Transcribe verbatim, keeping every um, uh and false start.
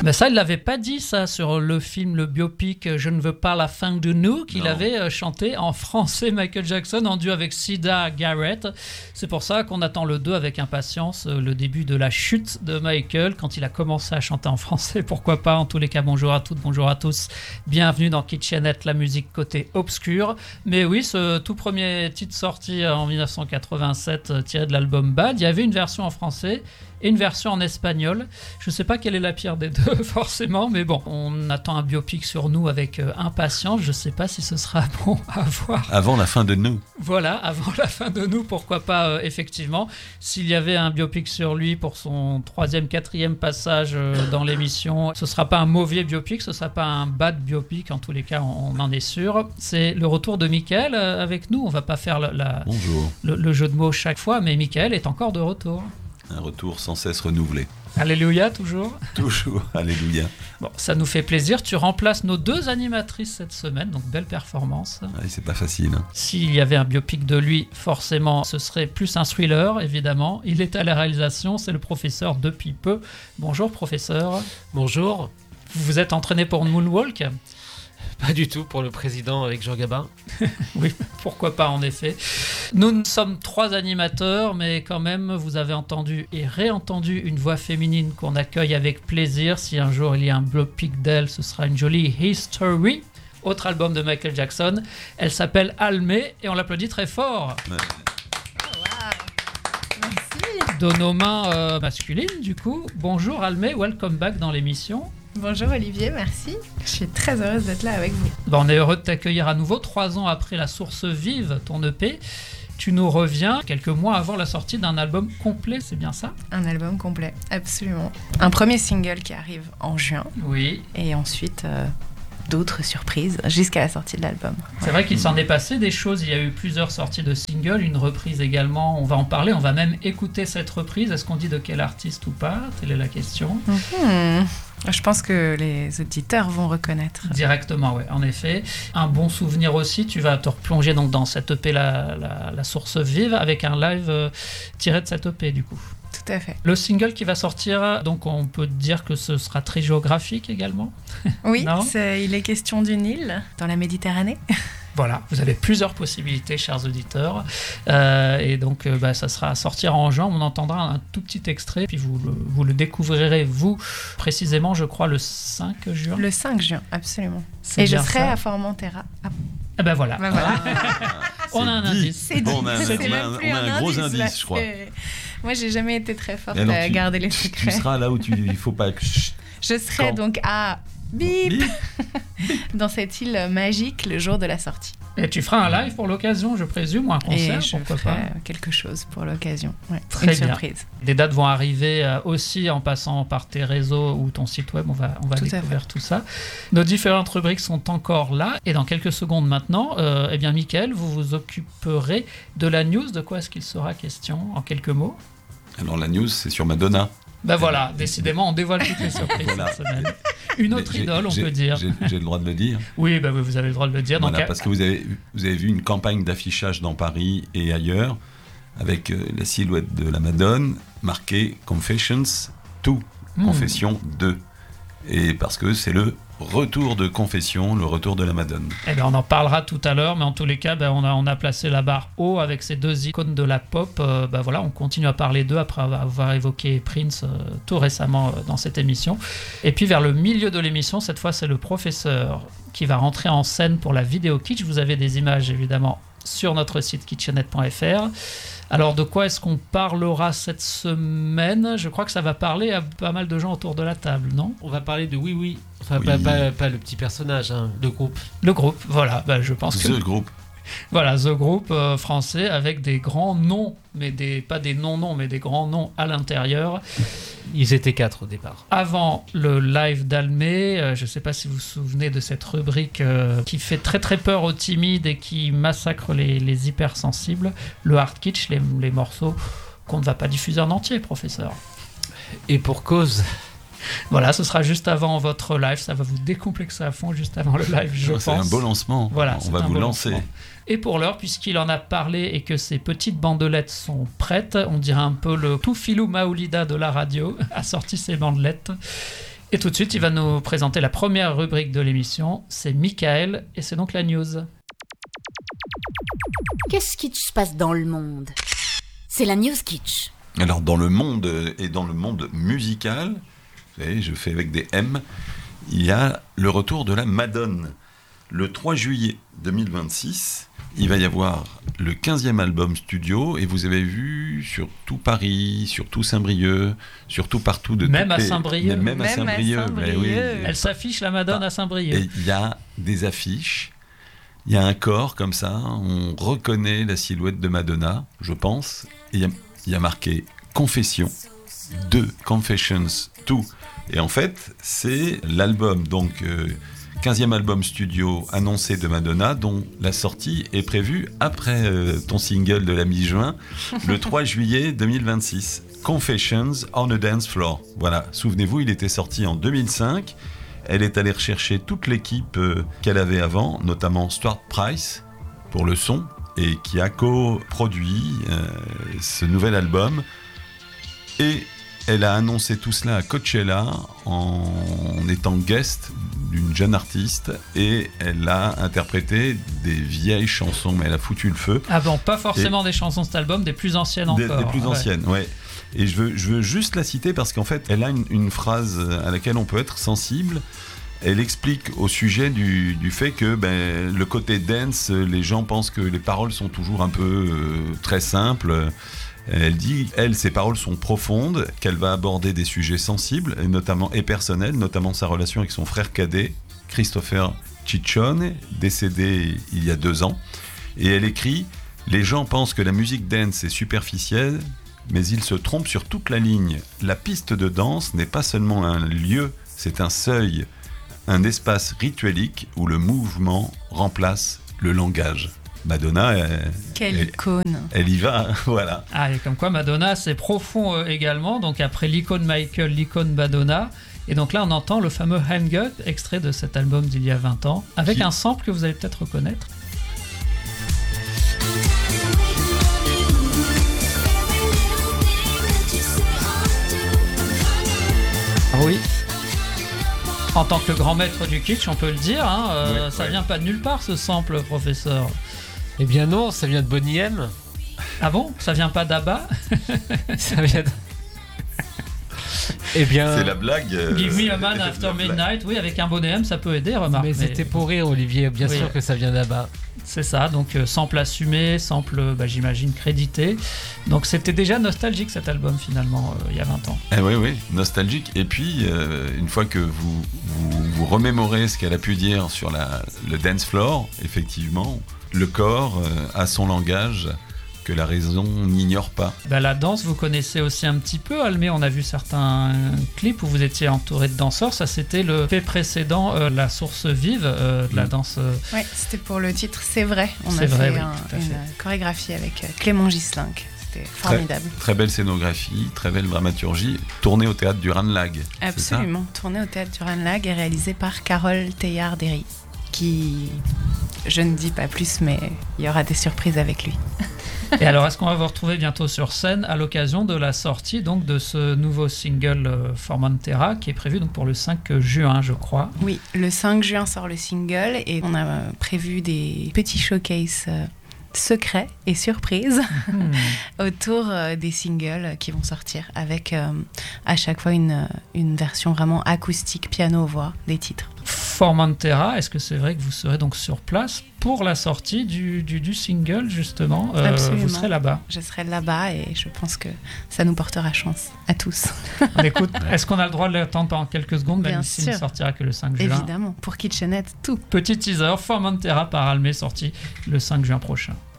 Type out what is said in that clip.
Mais ça, il l'avait pas dit ça sur le film, le biopic Je ne veux pas la fin de nous, qu'il non. avait chanté en français Michael Jackson en duo avec Sida Garrett. C'est pour ça qu'on attend le deux avec impatience, le début de la chute de Michael quand il a commencé à chanter en français. Pourquoi pas? En tous les cas, bonjour à toutes, bonjour à tous. Bienvenue dans Kitchenette, la musique côté obscur. Mais oui, ce tout premier titre sorti en dix-neuf cent quatre-vingt-sept tiré de l'album Bad, il y avait une version en français et une version en espagnol. Je ne sais pas quelle est la pire des deux forcément, mais bon, on attend un biopic sur nous avec euh, impatience. Je ne sais pas si ce sera bon à voir. Avant la fin de nous. Voilà, avant la fin de nous, pourquoi pas, euh, effectivement. S'il y avait un biopic sur lui pour son troisième, quatrième passage euh, dans l'émission, ce ne sera pas un mauvais biopic, ce ne sera pas un bad biopic, en tous les cas, on, on en est sûr. C'est le retour de Mickaël euh, avec nous. On ne va pas faire la, la, Bonjour. Le, le jeu de mots chaque fois, mais Mickaël est encore de retour. Un retour sans cesse renouvelé. Alléluia, toujours. Toujours, alléluia. Bon, ça nous fait plaisir. Tu remplaces nos deux animatrices cette semaine, donc belle performance. Ouais, c'est pas facile. Hein. S'il y avait un biopic de lui, forcément, ce serait plus un thriller, évidemment. Il est à la réalisation, c'est le professeur depuis peu. Bonjour, professeur. Bonjour. Vous vous êtes entraîné pour Moonwalk ? Pas du tout, pour le président avec Jean Gabin. Oui, pourquoi pas en effet. Nous ne sommes trois animateurs, mais quand même, vous avez entendu et réentendu une voix féminine qu'on accueille avec plaisir. Si un jour il y a un biopic d'elle, ce sera une jolie History, autre album de Michael Jackson. Elle s'appelle Almé et on l'applaudit très fort. Ouais. Oh, wow. Merci. De nos mains euh, masculines, du coup. Bonjour Almé, welcome back dans l'émission. Bonjour Olivier, merci. Je suis très heureuse d'être là avec vous. Bon, on est heureux de t'accueillir à nouveau. Trois ans après La Source Vive, ton E P, tu nous reviens quelques mois avant la sortie d'un album complet, c'est bien ça ? Un album complet, absolument. Un premier single qui arrive en juin. Oui. Et ensuite, euh, d'autres surprises jusqu'à la sortie de l'album. C'est ouais. vrai qu'il s'en est passé des choses. Il y a eu plusieurs sorties de singles, une reprise également. On va en parler, on va même écouter cette reprise. Est-ce qu'on dit de quel artiste ou pas ? Telle est la question. Mm-hmm. Je pense que les auditeurs vont reconnaître. Directement, oui, en effet. Un bon souvenir aussi, tu vas te replonger donc dans cette E P La, la, la Source Vive avec un live euh, tiré de cette E P du coup. Tout à fait. Le single qui va sortir, donc on peut dire que ce sera très géographique également. Oui, c'est, il est question d'une île dans la Méditerranée. Voilà, vous avez plusieurs possibilités, chers auditeurs. Euh, et donc, euh, bah, ça sera à sortir en juin. On entendra un tout petit extrait, puis vous le, vous le découvrirez, vous, précisément, je crois, le cinq juin. Le cinq juin, absolument. C'est et je serai ça. à Formentera. Ah. Eh ben voilà. Ben voilà. Ah, on a un dit. indice. C'est dit. On a un, c'est on a un, on a un, un gros indice, indice je crois. Moi, j'ai jamais été très forte alors, à tu, garder les secrets. Tu seras là où tu, il faut pas que... Je serai Quand donc à Bip, Bip. Dans cette île magique le jour de la sortie. Et tu feras un live pour l'occasion, je présume, ou un concert, et je pourquoi ferai pas quelque chose pour l'occasion. Ouais, Très une bien. Surprise. Des dates vont arriver euh, aussi en passant par tes réseaux ou ton site web. On va, on va tout découvrir tout ça. Nos différentes rubriques sont encore là. Et dans quelques secondes maintenant, euh, eh bien, Mickaël, vous vous occuperez de la news. De quoi est-ce qu'il sera question en quelques mots ? Alors la news, c'est sur Madonna. Ben voilà, décidément, on dévoile toutes les surprises voilà. cette semaine. Une autre j'ai, idole, on j'ai, peut dire. J'ai, j'ai le droit de le dire. Oui, ben vous avez le droit de le dire. Voilà, donc, parce que vous avez, vous avez vu une campagne d'affichage dans Paris et ailleurs, avec euh, la silhouette de la Madone, marquée Confessions deux, mmh. Confession deux. Et parce que c'est le retour de Confession, le retour de la Madone. Eh bien, on en parlera tout à l'heure, mais en tous les cas, ben, on, a, on a placé la barre haut avec ces deux icônes de la pop. Euh, ben, voilà, on continue à parler d'eux après avoir évoqué Prince euh, tout récemment euh, dans cette émission. Et puis vers le milieu de l'émission, cette fois, c'est le professeur qui va rentrer en scène pour la vidéo Kitsch. Vous avez des images, évidemment, sur notre site kitchenette point f r. Alors, de quoi est-ce qu'on parlera cette semaine ? Je crois que ça va parler à pas mal de gens autour de la table, non ? On va parler de Oui Oui. Enfin, oui. Pas, pas, pas le petit personnage, hein, le groupe. Le groupe, voilà. Ben, je pense The que... Group. Voilà, The Group euh, français avec des grands noms, mais des, pas des non-noms, mais des grands noms à l'intérieur. Ils étaient quatre au départ. Avant le live d'Almé, euh, je ne sais pas si vous vous souvenez de cette rubrique euh, qui fait très très peur aux timides et qui massacre les, les hypersensibles, le hard kitsch, les, les morceaux qu'on ne va pas diffuser en entier, professeur. Et pour cause. Voilà, ce sera juste avant votre live, ça va vous décomplexer à fond juste avant le live, je non, pense. C'est un beau lancement, voilà, on va vous lancer. Lancement. Et pour l'heure, puisqu'il en a parlé et que ces petites bandelettes sont prêtes, on dirait un peu le tout filou Maoulida de la radio a sorti ses bandelettes. Et tout de suite, il va nous présenter la première rubrique de l'émission. C'est Michael et c'est donc la news. Qu'est-ce qui se passe dans le monde? C'est la news kitsch. Alors dans le monde et dans le monde musical, vous savez, je fais avec des M, il y a le retour de la Madone. Le trois juillet deux mille vingt-six, il va y avoir le quinzième album studio et vous avez vu sur tout Paris, sur tout Saint-Brieuc, surtout partout de même à les... Saint-Brieuc. Même, même à Saint-Brieuc. À Saint-Brieuc. Oui. Elle s'affiche la Madone à Saint-Brieuc. Et il y a des affiches, il y a un corps comme ça, on reconnaît la silhouette de Madonna, je pense. Et il y a, il y a marqué Confession deux, Confessions deux. Et en fait, c'est l'album, donc euh, quinzième album studio annoncé de Madonna, dont la sortie est prévue après euh, ton single de la mi-juin, le trois juillet deux mille vingt-six. Confessions on a Dance Floor. Voilà, souvenez-vous, il était sorti en deux mille cinq. Elle est allée rechercher toute l'équipe euh, qu'elle avait avant, notamment Stuart Price pour le son, et qui a co-produit euh, ce nouvel album. Et elle a annoncé tout cela à Coachella en étant guest d'une jeune artiste et elle a interprété des vieilles chansons, mais elle a foutu le feu. Ah bon, pas forcément et des chansons de cet album, des plus anciennes encore. Des, des plus ah anciennes, ouais. ouais. Et je veux, je veux juste la citer parce qu'en fait, elle a une, une phrase à laquelle on peut être sensible. Elle explique au sujet du, du fait que ben, le côté dance, les gens pensent que les paroles sont toujours un peu euh, très simples. Elle dit, elle, ses paroles sont profondes, qu'elle va aborder des sujets sensibles et notamment et personnels, notamment sa relation avec son frère cadet, Christopher Ciccione, décédé il y a deux ans. Et elle écrit, les gens pensent que la musique dance est superficielle, mais ils se trompent sur toute la ligne. La piste de danse n'est pas seulement un lieu, c'est un seuil, un espace rituelique où le mouvement remplace le langage. Madonna, elle, quelle elle, icône. Elle y va, voilà. Ah, et comme quoi Madonna, c'est profond euh, également. Donc après l'icône Michael, l'icône Madonna. Et donc là, on entend le fameux Hang Up, extrait de cet album d'il y a vingt ans, avec Qui... un sample que vous allez peut-être reconnaître. Ah oui. En tant que grand maître du kitsch, on peut le dire, hein, euh, oui, ça ouais. vient pas de nulle part ce sample, professeur. Eh bien non, ça vient de Boney M. Ah bon? Ça vient pas d'Abba? Ça vient de... Eh bien... C'est la blague. Euh, Give me a man after midnight. Oui, avec un Boney M, ça peut aider, remarque. Mais, mais... c'était pour rire, Olivier. Bien oui. sûr que ça vient d'Abba. C'est ça, donc euh, sample assumé, sample, bah, j'imagine, crédité. Donc c'était déjà nostalgique cet album finalement, euh, il y a vingt ans. Eh oui, oui, nostalgique. Et puis, euh, une fois que vous, vous, vous remémorez ce qu'elle a pu dire sur la, le dance floor, effectivement, le corps euh, a son langage que la raison n'ignore pas. Bah, la danse, vous connaissez aussi un petit peu, Almé. On a vu certains clips où vous étiez entouré de danseurs. Ça, c'était le fait précédent, euh, la source vive euh, de mmh. la danse. Euh... Oui, c'était pour le titre C'est vrai. On C'est a vrai, fait, oui, un, tout à fait. une chorégraphie avec Clément Gislinck. C'était formidable. Très, très belle scénographie, très belle dramaturgie, tournée au théâtre du Ranelagh. Absolument, tournée au théâtre du Ranelagh et réalisée par Carole Teilhard-Derry, qui, je ne dis pas plus, mais il y aura des surprises avec lui. Et alors, est-ce qu'on va vous retrouver bientôt sur scène à l'occasion de la sortie donc, de ce nouveau single euh, Formentera qui est prévu donc, pour le cinq juin, je crois? Oui, le cinq juin sort le single et on a euh, prévu des petits showcases euh, secrets et surprises mmh. autour euh, des singles qui vont sortir avec euh, à chaque fois une, une version vraiment acoustique, piano-voix des titres. Formentera, est-ce que c'est vrai que vous serez donc sur place pour la sortie du, du, du single justement euh, Absolument. Vous serez là-bas. Je serai là-bas et je pense que ça nous portera chance à tous. Écoute, est-ce qu'on a le droit de l'attendre pendant quelques secondes, même si il ne sortira que le cinq juin? Évidemment, pour Kitchenette, tout. Petit teaser, Formentera par Almé, sorti le cinq juin prochain.